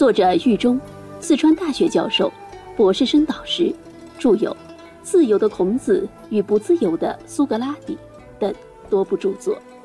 作者喻中，四川大学教授、博士生导师，著有《自由的孔子与不自由的苏格拉底》等多部著作。